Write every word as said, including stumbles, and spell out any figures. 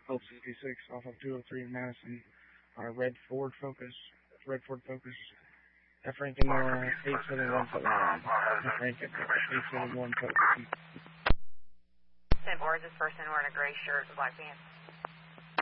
L sixty-six off of two oh three in Madison. Uh, red Ford Focus. Red Ford Focus. F Rankin, uh, eight seven one foot line. F Rankin, eight seven one foot. Same board, this person wearing a gray shirt with black pants.